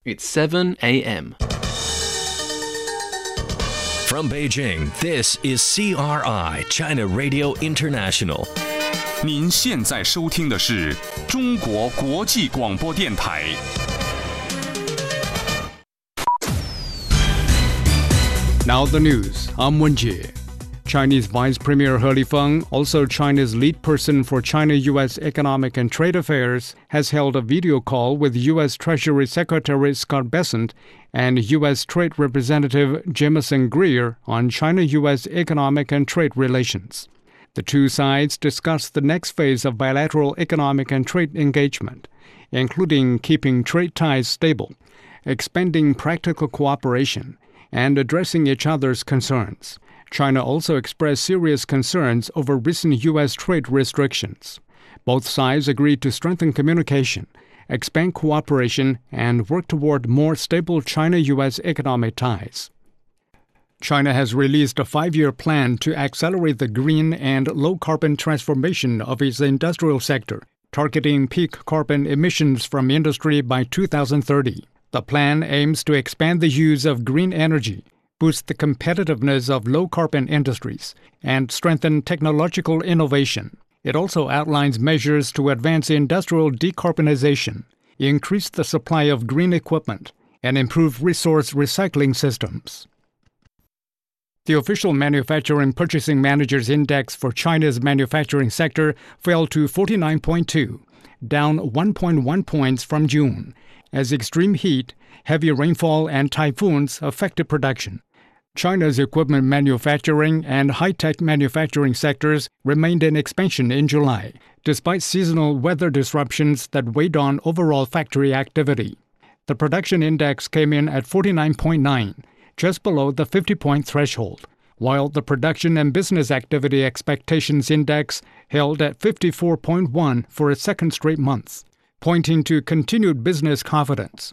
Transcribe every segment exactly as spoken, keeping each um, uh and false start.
It's seven a.m. From Beijing, this is C R I, China Radio International. 您现在收听的是中国国际广播电台。 Now the news. I'm Wenjie. Chinese Vice Premier He Lifeng, also China's lead person for China-U S Economic and Trade Affairs, has held a video call with U S Treasury Secretary Scott Bessent and U S Trade Representative Jamieson Greer on China-U S economic and trade relations. The two sides discussed the next phase of bilateral economic and trade engagement, including keeping trade ties stable, expanding practical cooperation, and addressing each other's concerns. China also expressed serious concerns over recent U S trade restrictions. Both sides agreed to strengthen communication, expand cooperation, and work toward more stable China-U S economic ties. China has released a five-year plan to accelerate the green and low-carbon transformation of its industrial sector, targeting peak carbon emissions from industry by two thousand thirty. The plan aims to expand the use of green energy, boost the competitiveness of low-carbon industries, and strengthen technological innovation. It also outlines measures to advance industrial decarbonization, increase the supply of green equipment, and improve resource recycling systems. The official Manufacturing Purchasing Managers' Index for China's manufacturing sector fell to forty-nine point two, down one point one points from June, as extreme heat, heavy rainfall, and typhoons affected production. China's equipment manufacturing and high-tech manufacturing sectors remained in expansion in July, despite seasonal weather disruptions that weighed on overall factory activity. The production index came in at forty-nine point nine, just below the fifty-point threshold, while the production and business activity expectations index held at fifty-four point one for a second straight month, pointing to continued business confidence.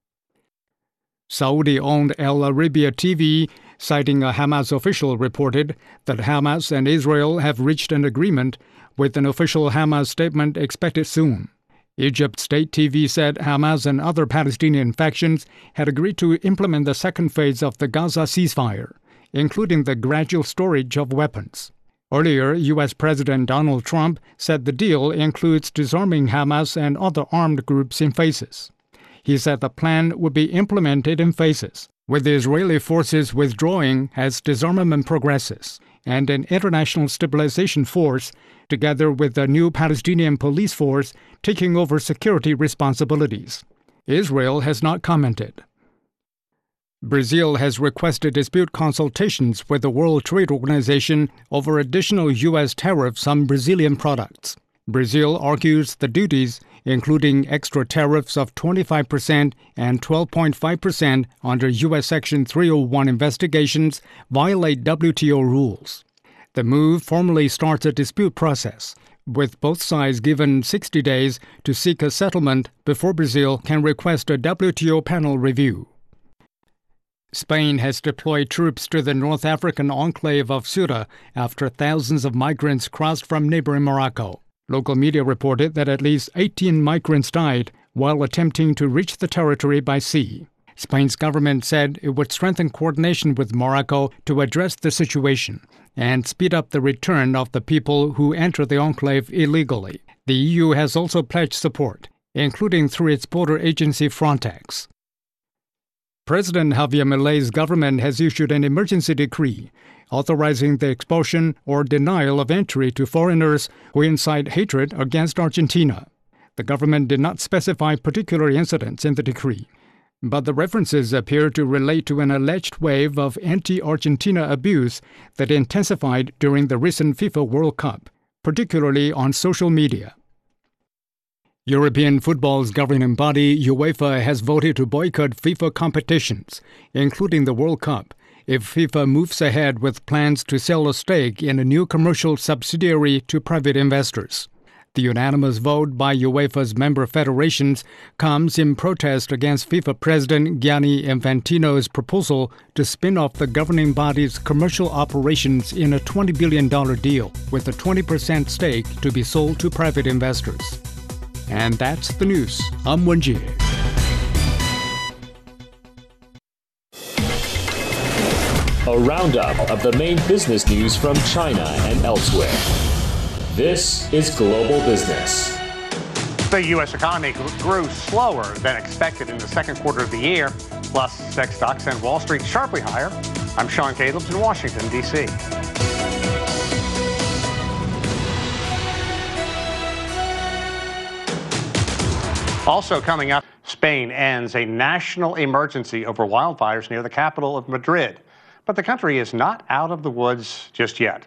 Saudi-owned Al Arabiya T V, citing a Hamas official, reported that Hamas and Israel have reached an agreement, with an official Hamas statement expected soon. Egypt State T V said Hamas and other Palestinian factions had agreed to implement the second phase of the Gaza ceasefire, including the gradual storage of weapons. Earlier, U S President Donald Trump said the deal includes disarming Hamas and other armed groups in phases. He said the plan would be implemented in phases, with the Israeli forces withdrawing as disarmament progresses, and an international stabilization force, together with a new Palestinian police force, taking over security responsibilities. Israel has not commented. Brazil has requested dispute consultations with the World Trade Organization over additional U S tariffs on Brazilian products. Brazil argues the duties, including extra tariffs of twenty-five percent and twelve point five percent under U S Section three oh one investigations, violate W T O rules. The move formally starts a dispute process, with both sides given sixty days to seek a settlement before Brazil can request a W T O panel review. Spain has deployed troops to the North African enclave of Ceuta after thousands of migrants crossed from neighboring Morocco. Local media reported that at least eighteen migrants died while attempting to reach the territory by sea. Spain's government said it would strengthen coordination with Morocco to address the situation and speed up the return of the people who enter the enclave illegally. The E U has also pledged support, including through its border agency Frontex. President Javier Milei's government has issued an emergency decree authorizing the expulsion or denial of entry to foreigners who incite hatred against Argentina. The government did not specify particular incidents in the decree, but the references appear to relate to an alleged wave of anti-Argentina abuse that intensified during the recent FIFA World Cup, particularly on social media. European football's governing body, UEFA, has voted to boycott FIFA competitions, including the World Cup, if FIFA moves ahead with plans to sell a stake in a new commercial subsidiary to private investors. The unanimous vote by UEFA's member federations comes in protest against FIFA President Gianni Infantino's proposal to spin off the governing body's commercial operations in a twenty billion dollars deal, with a twenty percent stake to be sold to private investors. And that's the news. I'm Wenjie. a roundup of the main business news from China and elsewhere. This is Global Business. The U S economy grew slower than expected in the second quarter of the year. Plus, tech stocks and Wall Street sharply higher. I'm Sean Calebs in Washington, D C Also coming up, Spain ends a national emergency over wildfires near the capital of Madrid. But the country is not out of the woods just yet.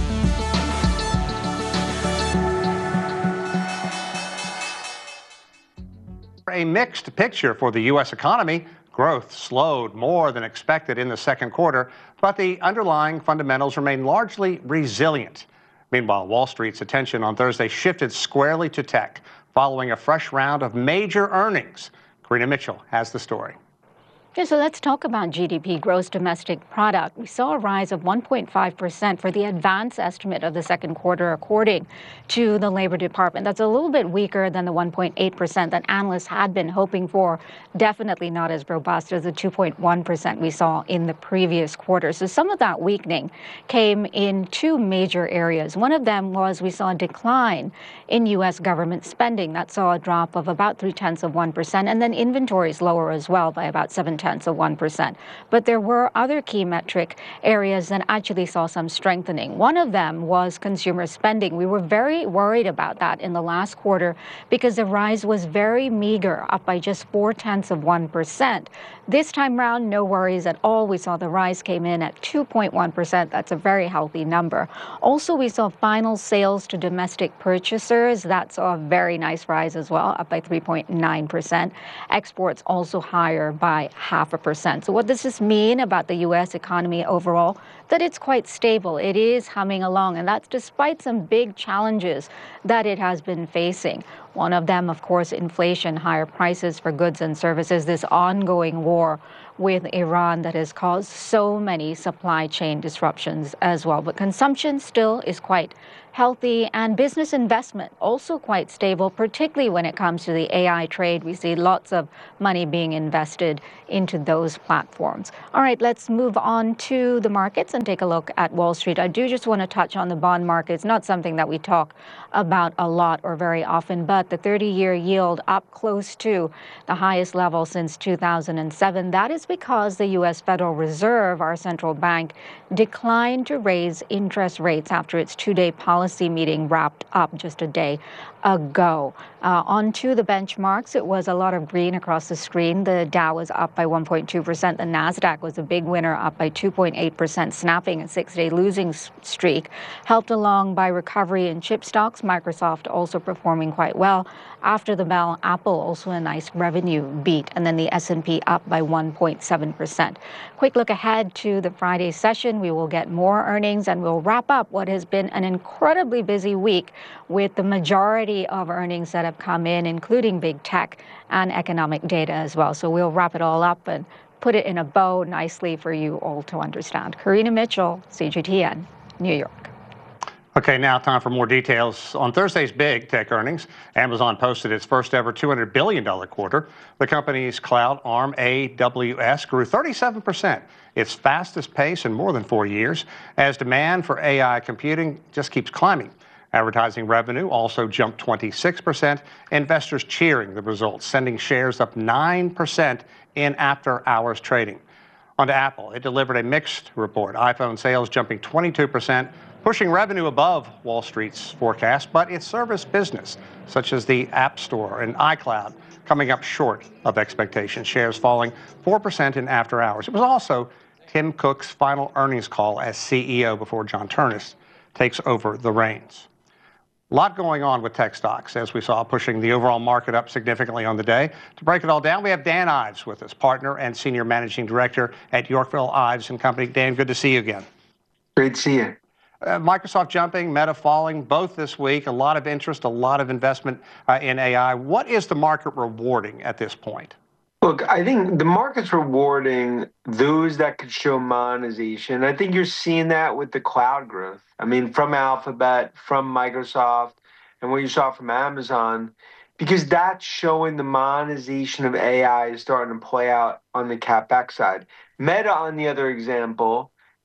A mixed picture for the U S economy. Growth slowed more than expected in the second quarter, but the underlying fundamentals remain largely resilient. Meanwhile, Wall Street's attention on Thursday shifted squarely to tech, following a fresh round of major earnings. Karina Mitchell has the story. Yeah, so let's talk about G D P, gross domestic product. We saw a rise of one point five percent for the advance estimate of the second quarter, according to the Labor Department. That's a little bit weaker than the one point eight percent that analysts had been hoping for. Definitely not as robust as the two point one percent we saw in the previous quarter. So some of that weakening came in two major areas. One of them was we saw a decline in U S government spending. That saw a drop of about three tenths of one percent, and then inventories lower as well by about seven tenths of one percent. But there were other key metric areas that actually saw some strengthening. One of them was consumer spending. We were very worried about that in the last quarter because the rise was very meager, up by just four tenths of one percent. This time around, no worries at all. We saw the rise came in at two point one percent. That's a very healthy number. Also, we saw final sales to domestic purchasers. That saw a very nice rise as well, up by three point nine percent. Exports also higher by half a percent. So what does this mean about the U S economy overall? That it's quite stable. It is humming along, and that's despite some big challenges that it has been facing. One of them, of course, inflation, higher prices for goods and services, this ongoing war with Iran that has caused so many supply chain disruptions as well. But consumption still is quite healthy, and business investment also quite stable, particularly when it comes to the A I trade. We see lots of money being invested into those platforms. All right, let's move on to the markets and take a look at Wall Street. I do just want to touch on the bond market. It's not something that we talk about a lot or very often, but the thirty-year yield up close to the highest level since two thousand seven. That is because the U S Federal Reserve, our central bank, declined to raise interest rates after its two-day policy meeting wrapped up just a day ago. Uh, on to the benchmarks, it was a lot of green across the screen. The Dow was up by one point two percent. The NASDAQ was a big winner, up by two point eight percent, snapping a six-day losing streak, helped along by recovery in chip stocks. Microsoft also performing quite well. After the bell, Apple also a nice revenue beat, and then the S and P up by one point seven percent. Quick look ahead to the Friday session. We will get more earnings, and we'll wrap up what has been an incredibly busy week with the majority of earnings that have come in, including big tech and economic data as well. So we'll wrap it all up and put it in a bow nicely for you all to understand. Karina Mitchell, C G T N, New York. Okay, now time for more details. On Thursday's big tech earnings, Amazon posted its first ever two hundred billion dollars quarter. The company's cloud arm, A W S, grew thirty-seven percent, its fastest pace in more than four years, as demand for A I computing just keeps climbing. Advertising revenue also jumped twenty-six percent, investors cheering the results, sending shares up nine percent in after-hours trading. On to Apple, it delivered a mixed report. iPhone sales jumping twenty-two percent, pushing revenue above Wall Street's forecast, but its service business, such as the App Store and iCloud, coming up short of expectations, shares falling four percent in after hours. It was also Tim Cook's final earnings call as C E O before John Ternus takes over the reins. A lot going on with tech stocks, as we saw, pushing the overall market up significantly on the day. To break it all down, we have Dan Ives with us, partner and senior managing director at Yorkville Ives and Company. Dan, good to see you again. Great to see you. Uh, Microsoft jumping, Meta falling, both this week. A lot of interest, a lot of investment uh, in A I. What is the market rewarding at this point? Look, I think the market's rewarding those that could show monetization. I think you're seeing that with the cloud growth. I mean, from Alphabet, from Microsoft, and what you saw from Amazon, because that's showing the monetization of A I is starting to play out on the CapEx side. Meta, on the other example,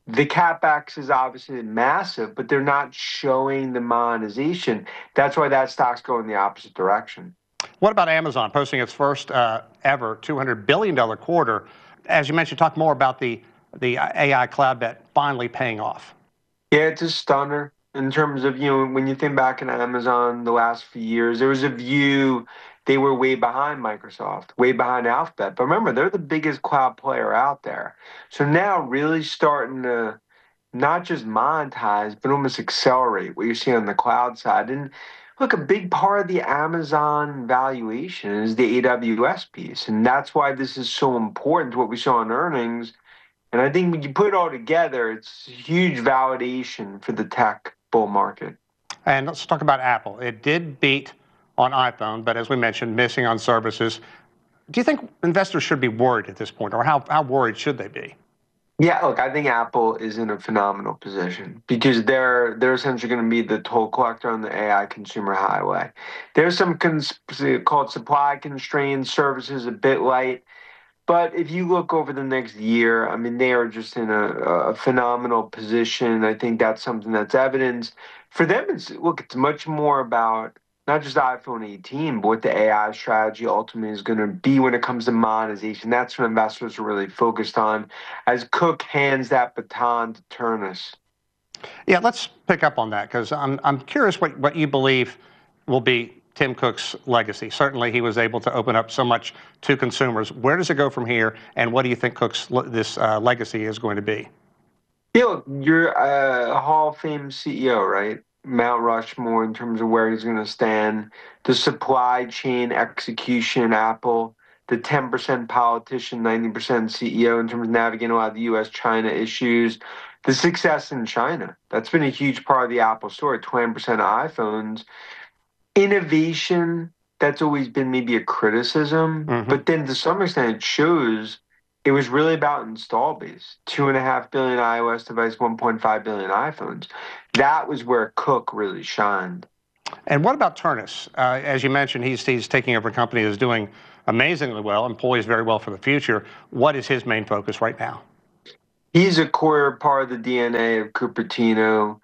the CapEx is obviously massive, but they're not showing the monetization. That's why that stock's going the opposite direction. What about Amazon posting its first uh, ever two hundred billion dollars quarter? As you mentioned, talk more about the, the A I cloud bet finally paying off. Yeah, it's a stunner in terms of, you know, when you think back in Amazon the last few years, there was a view they were way behind Microsoft, way behind Alphabet. But remember, they're the biggest cloud player out there. So now really starting to not just monetize, but almost accelerate what you see on the cloud side. And look, a big part of the Amazon valuation is the A W S piece. And that's why this is so important to what we saw in earnings. And I think when you put it all together, it's huge validation for the tech bull market. And let's talk about Apple. It did beat on iPhone, but as we mentioned, missing on services. Do you think investors should be worried at this point, or how, how worried should they be? Yeah, look, I think Apple is in a phenomenal position because they're they're essentially going to be the toll collector on the A I consumer highway. There's some cons- called supply constrained services, a bit light. But if you look over the next year, I mean, they are just in a, a phenomenal position. I think that's something that's evidence. For them, it's, look, it's much more about not just iPhone eighteen, but what the A I strategy ultimately is going to be when it comes to monetization. That's what investors are really focused on as Cook hands that baton to Ternus. Yeah, let's pick up on that because I'm, I'm curious what, what you believe will be Tim Cook's legacy. Certainly, he was able to open up so much to consumers. Where does it go from here, and what do you think Cook's this uh, legacy is going to be? Yeah, look, you're a Hall of Fame C E O, right? Mount Rushmore in terms of where he's going to stand. The supply chain execution, Apple, the ten percent politician, ninety percent C E O in terms of navigating a lot of the U S China issues. The success in China, that's been a huge part of the Apple story, twenty percent of iPhones. Innovation, that's always been maybe a criticism, mm-hmm. but then to some extent it shows it was really about install base. Two and a half billion iOS devices, one point five billion iPhones. That was where Cook really shined. And what about Ternus? Uh, as you mentioned, he's, he's taking over a company that's doing amazingly well and poised very well for the future. What is his main focus right now? He's a core part of the D N A of Cupertino.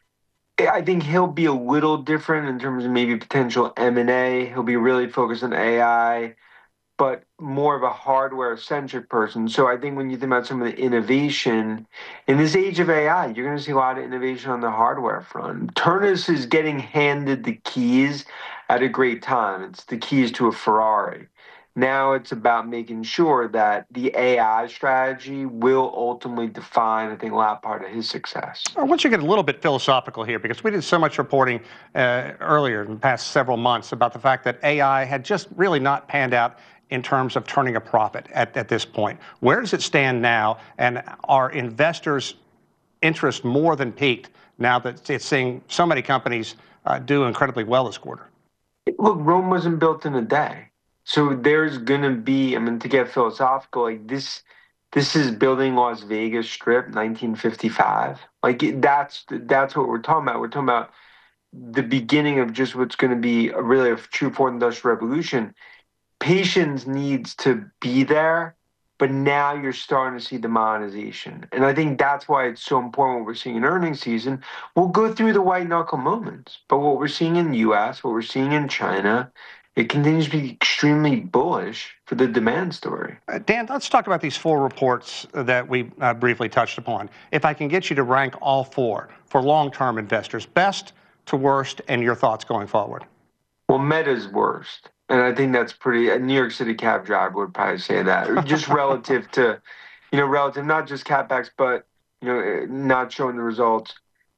I think he'll be a little different in terms of maybe potential M and A. He'll be really focused on A I, but more of a hardware-centric person. So I think when you think about some of the innovation, in this age of A I, you're going to see a lot of innovation on the hardware front. Ternus is getting handed the keys at a great time. It's the keys to a Ferrari. Now it's about making sure that the A I strategy will ultimately define, I think, a lot part of his success. I want you to get a little bit philosophical here because we did so much reporting uh, earlier in the past several months about the fact that A I had just really not panned out in terms of turning a profit at, at this point. Where does it stand now? And are investors' interest more than peaked now that it's seeing so many companies uh, do incredibly well this quarter? Look, Rome wasn't built in a day. So there's going to be, I mean, to get philosophical, like this, this is building Las Vegas Strip, nineteen fifty-five. Like that's, that's what we're talking about. We're talking about the beginning of just what's going to be a really a true fourth industrial revolution. Patience needs to be there, but now you're starting to see the monetization. And I think that's why it's so important what we're seeing in earnings season. We'll go through the white knuckle moments, but what we're seeing in the U S, what we're seeing in China, it continues to be extremely bullish for the demand story. Uh, Dan, let's talk about these four reports that we uh, briefly touched upon. If I can get you to rank all four for long-term investors, best to worst, and your thoughts going forward. Well, Meta's worst. And I think that's pretty, a New York City cab driver would probably say that, just relative to, you know, relative, not just CapEx, but, you know, not showing the results.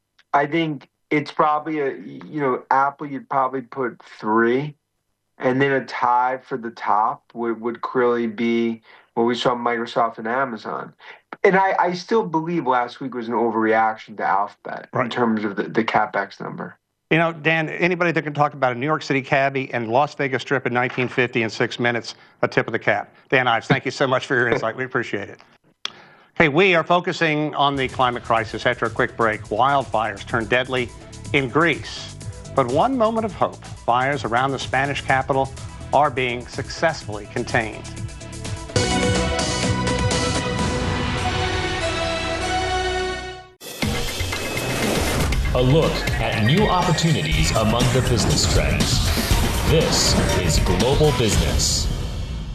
I think it's probably a, you know, Apple, you'd probably put three. And then a tie for the top would, would clearly be what we saw Microsoft and Amazon. And I, I still believe last week was an overreaction to Alphabet right. in terms of the, the CapEx number. You know, Dan, anybody that can talk about a New York City cabbie and Las Vegas Strip in nineteen fifty in six minutes, a tip of the cap. Dan Ives, thank you so much for your insight. We appreciate it. Okay, we are focusing on the climate crisis after a quick break. Wildfires turned deadly in Greece. But one moment of hope. Fires around the Spanish capital are being successfully contained. a look at new opportunities among the business trends. This is Global Business.